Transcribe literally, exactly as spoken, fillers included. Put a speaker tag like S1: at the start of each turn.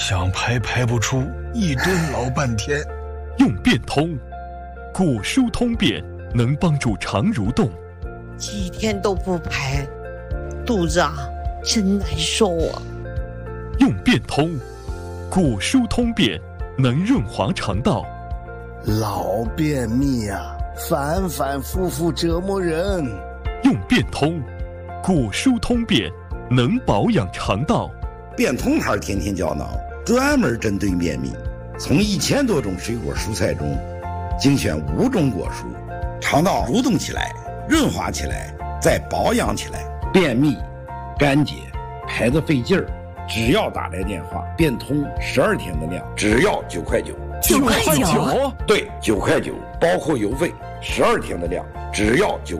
S1: 想排排不出，一顿老半天。
S2: 用变通，果蔬通便能帮助肠蠕动。
S3: 几天都不排，肚子啊真难受啊。
S2: 用变通，果蔬通便能润滑肠道。
S4: 老便秘啊，反反复复折磨人。
S2: 用变通，果蔬通便能保养肠道。
S5: 变通牌天天胶囊专门针对便秘，从一千多种水果蔬菜中精选五种果蔬，肠道蠕动起来，润滑起来，再保养起来。便秘、干结、排得费劲儿，只要打来电话，变通十二天的量，只要九块九。
S6: 九块九？
S5: 对，九块九，包括邮费，十二天的量，只要九。